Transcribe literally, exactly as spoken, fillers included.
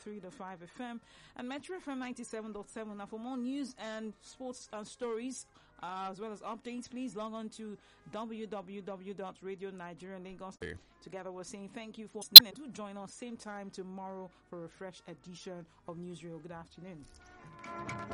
three point five F M and Metro F M ninety-seven point seven. Now, for more news and sports and stories, uh, as well as updates, please log on to w w w dot radio nigeria lagos. Together, we're saying thank you for listening. Do join us same time tomorrow for a fresh edition of Newsreel. Good afternoon.